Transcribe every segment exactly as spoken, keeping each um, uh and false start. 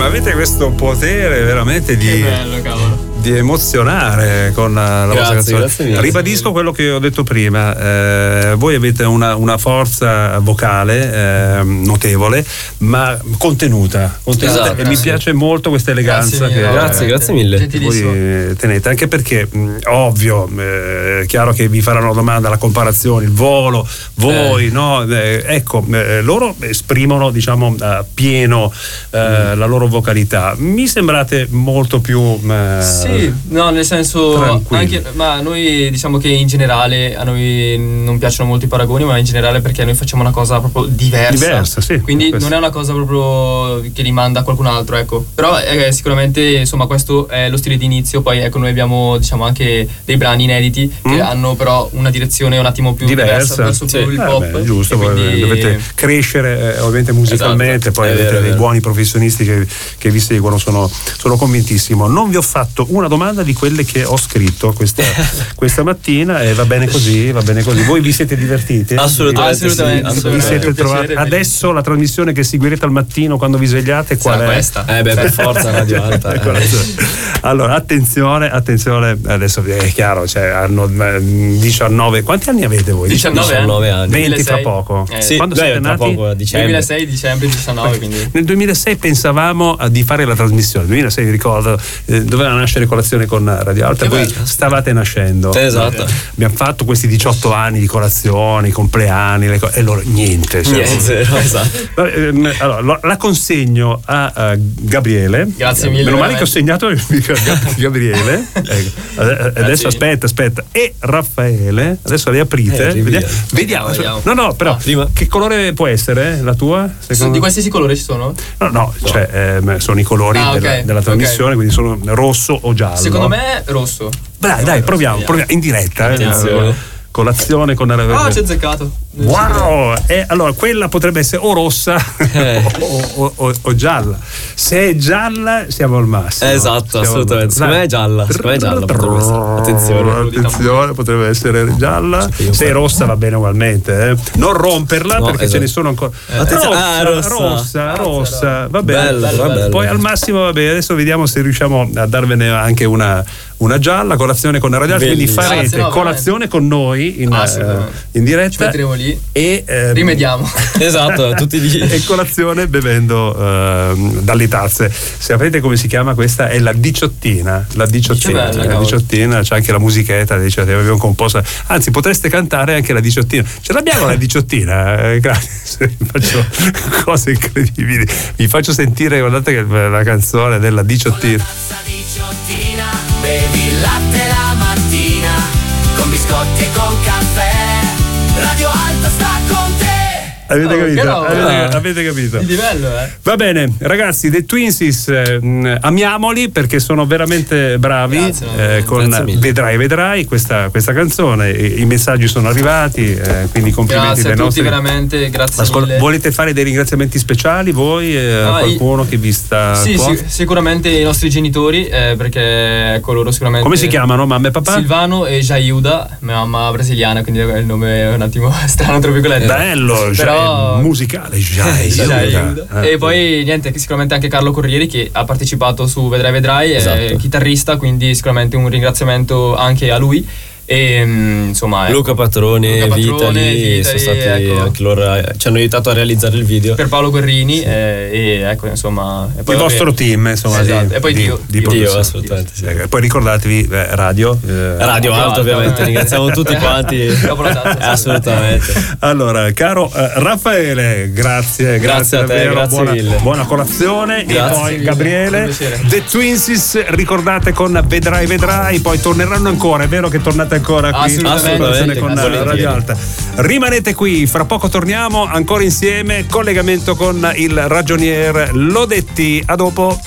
ma avete questo potere veramente di, che bello, cavolo, di emozionare con la grazie, vostra canzone. Grazie mille. Ribadisco quello che ho detto prima, eh, voi avete una, una forza vocale eh, notevole, ma contenuta, contenuta Esatto, e mi piace molto questa eleganza. Grazie mille, che grazie, grazie mille. voi tenete, anche perché mh, ovvio, eh, è chiaro che vi faranno domanda la comparazione, il volo, voi, Eh. no? Eh, ecco, eh, loro esprimono, diciamo, a pieno eh, Mm. la loro vocalità. Mi sembrate molto più eh, sì, no, nel senso tranquilli. anche, ma noi diciamo che in generale a noi non piacciono molto i paragoni, ma in generale perché noi facciamo una cosa proprio diversa, Diversa, sì, quindi questo. non è una cosa proprio che rimanda a qualcun altro, ecco. Però eh, sicuramente insomma questo è lo stile di inizio, poi ecco noi abbiamo diciamo anche dei brani inediti che Mm. hanno però una direzione un attimo più diversa, diversa, verso sì. più il Eh, pop, beh, giusto, e poi quindi dovete crescere eh, ovviamente musicalmente, Esatto, poi è avete vero, è dei vero. buoni professionisti che, che vi seguono, sono, sono convintissimo. Non vi ho fatto una domanda di quelle che ho scritto questa, questa mattina e va bene così, va bene così. Voi vi siete divertiti? Assolutamente, Assolutamente, sì, Vi assolutamente. siete Un trovati piacere, adesso la trasmissione che seguirete al mattino quando vi svegliate qual sarà è? questa. Eh beh, per forza Radio Alta. Ecco, eh. allora attenzione, attenzione, adesso è chiaro, cioè hanno eh, diciannove, quanti anni avete voi? diciannove, diciannove anni. venti tra duemilasei. poco. Eh, Sì, Quando beh, siete tra nati? poco a dicembre. duemilasei dicembre diciannove, quindi Nel duemilasei pensavamo eh, di fare la trasmissione. Nel duemilasei ricordo eh, doveva nascere Colazione con Radio Alta, Che voi bello. stavate nascendo. Esatto. Eh, abbiamo fatto questi diciotto anni di colazioni, compleanni, le co- e loro niente. cioè, Niente, no, esatto. Vabbè, ehm, allora, lo- la consegno a, a Gabriele. Grazie mille, Meno male che ho veramente. segnato mica Gab- Gabriele. Ecco. Ade- Adesso aspetta, aspetta. E Raffaele, adesso le aprite. Eh, vediamo. vediamo. Vediamo. Vediamo. No, no, però Ah, prima. che colore può essere la tua? Secondo- di qualsiasi colore ci sono? No, no, cioè ehm, sono i colori Ah, ok, della, della trasmissione, ok. quindi sono rosso o giallo. Secondo me rosso. Dai, dai, proviamo, proviamo in diretta. eh. Attenzione. Colazione con Ah, ci ho azzeccato. Non ci credo. Wow! E allora quella potrebbe essere o rossa Eh. o, o- o- o gialla. Se è gialla siamo al massimo. Esatto, Siamo al assolutamente. massimo. Secondo me è gialla, secondo me è gialla, potrebbe essere. Attenzione. Attenzione, potrebbe essere gialla. io Se è farò. rossa va bene ugualmente. eh. Non romperla No, perché esatto. ce ne sono ancora. Attenzione, rossa, ah, rossa. rossa, rossa, va bene. Bello, però, bello. Poi al massimo, vabbè, adesso vediamo se riusciamo a darvene anche una, una gialla. Colazione con Radio Alta, quindi Bellissimo. farete Grazie, no, colazione con noi in, Assolutamente. eh, in diretta. Ci metteremo lì. E ehm, Rimediamo. Esatto, tutti di e colazione bevendo ehm, dalle tazze. Sapete come si chiama questa? È la diciottina. La diciottina, Che bella, la cavolo. diciottina, c'è anche la musichetta, dice, abbiamo composta. Anzi, potreste cantare anche la diciottina. Ce l'abbiamo la diciottina, eh, grazie. Faccio cose incredibili. Vi faccio sentire, guardate che la canzone della diciottina. diciottina, bevi il latte la mattina, con biscotti e con caffè, Radio Alta sta con te. Avete Oh, capito? che roba. Avete, avete capito? Di livello, eh. Va bene, ragazzi, The Twinsies, eh, mh, amiamoli perché sono veramente bravi. Grazie, eh, con grazie mille. Vedrai, vedrai questa, questa canzone. I, i messaggi sono arrivati, eh, quindi complimenti Grazie a dai tutti, nostri. veramente, grazie Ascol- mille. volete fare dei ringraziamenti speciali voi? Eh, a Ah, qualcuno che vi sta a Sì, cuore? sì, sicuramente i nostri genitori, eh, perché ecco loro sicuramente. Come si chiamano, mamma e papà? Silvano e Jaiuda, mia mamma brasiliana, quindi il nome è un attimo strano, tra virgolette. Bello, Però- cioè, musicale. Jai, Jaiuda. Eh. E poi niente, che sicuramente anche Carlo Corrieri che ha partecipato su Vedrai Vedrai, è Esatto. chitarrista, quindi sicuramente un ringraziamento anche a lui. E mm, insomma ecco, Luca Patrone, Luca Patrone, Vitali, sono Vitali, stati ecco. anche loro, eh, ci hanno aiutato a realizzare il video. per Paolo Guerrini, eh, e ecco insomma e poi Il vabbè, vostro team, insomma, Esatto. di, E poi di, Dio. di Dio, produzione. assolutamente sì. Eh, Poi ricordatevi, eh, radio. eh, Radio Alto, Alto, ovviamente, eh. ringraziamo tutti quanti. Dopo la tazza, sì. Assolutamente. Allora, caro eh, Raffaele, grazie, grazie, Grazie a te, davvero, grazie buona, mille. buona colazione. Grazie E poi mille, Gabriele, un piacere. The Twinsies, ricordate con Vedrai Vedrai, poi torneranno ancora, è vero che tornate ancora qui Assolutamente. in colazione con Volentieri. Radio Alta. Rimanete qui, fra poco torniamo ancora insieme, collegamento con il ragionier Lodetti, a dopo.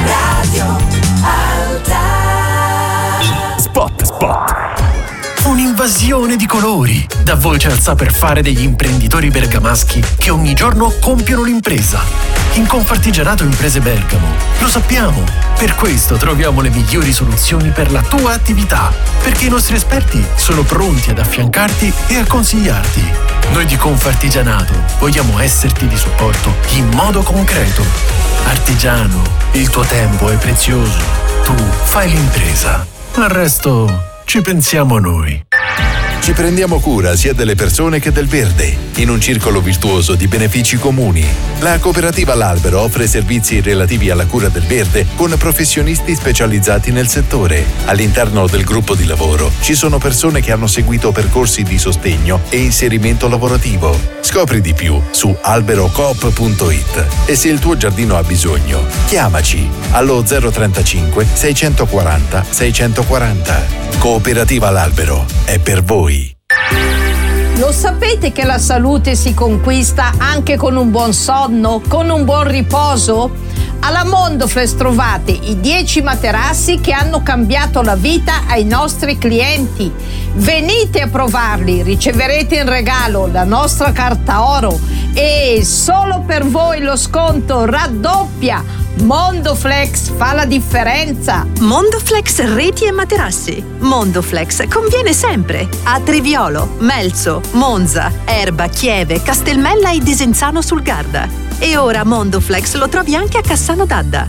Radio Alta. Spot, spot. Un un'invasione di colori, dà voce al saper fare degli imprenditori bergamaschi che ogni giorno compiono l'impresa. In Confartigianato Imprese Bergamo lo sappiamo, per questo troviamo le migliori soluzioni per la tua attività, perché i nostri esperti sono pronti ad affiancarti e a consigliarti. Noi di Confartigianato vogliamo esserti di supporto in modo concreto. Artigiano, il tuo tempo è prezioso, tu fai l'impresa, al resto ci pensiamo noi. Ci prendiamo cura sia delle persone che del verde, in un circolo virtuoso di benefici comuni. La cooperativa L'Albero offre servizi relativi alla cura del verde con professionisti specializzati nel settore. All'interno del gruppo di lavoro ci sono persone che hanno seguito percorsi di sostegno e inserimento lavorativo. Scopri di più su alberocoop punto it e se il tuo giardino ha bisogno, chiamaci allo zero trentacinque seicentoquaranta seicentoquaranta. Cooperativa L'Albero è per voi. Lo sapete che la salute si conquista anche con un buon sonno, con un buon riposo? Alla Mondoflex trovate i dieci materassi che hanno cambiato la vita ai nostri clienti. Venite a provarli, riceverete in regalo la nostra carta oro e solo per voi lo sconto raddoppia. Mondoflex fa la differenza. Mondoflex reti e materassi. Mondoflex conviene sempre a Triviolo, Melzo, Monza, Erba, Chieve, Castelmella e Desenzano sul Garda. E ora Mondoflex lo trovi anche a Cassano d'Adda.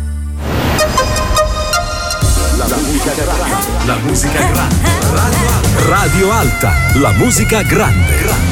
La musica grande. La musica grande. Radio Alta. Radio Alta. La musica grande.